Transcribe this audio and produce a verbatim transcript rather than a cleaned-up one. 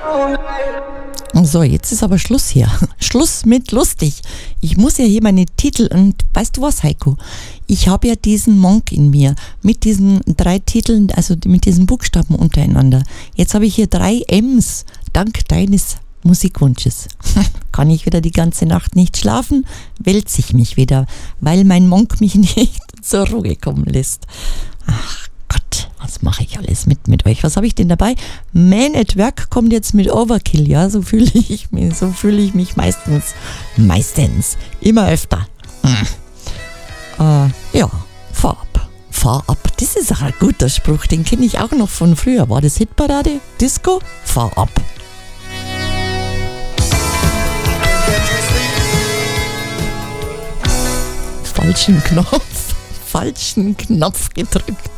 So, jetzt ist aber Schluss hier. Schluss mit lustig. Ich muss ja hier meine Titel, und weißt du was, Heiko? Ich habe ja diesen Monk in mir mit diesen drei Titeln, also mit diesen Buchstaben untereinander. Jetzt habe ich hier drei M's, dank deines Musikwunsches. Kann ich wieder die ganze Nacht nicht schlafen, wälze ich mich wieder, weil mein Monk mich nicht zur Ruhe kommen lässt. Ach Gott, was mache ich alles mit mit euch? Was habe ich denn dabei? Man at Work kommt jetzt mit Overkill, ja, so fühle ich mich, so fühle ich mich meistens, meistens, immer öfter. Hm. Äh, ja, fahr ab, fahr ab. Das ist auch ein guter Spruch, den kenne ich auch noch von früher. War das Hitparade? Disco? Fahr ab. Falschen Knopf, falschen Knopf gedrückt.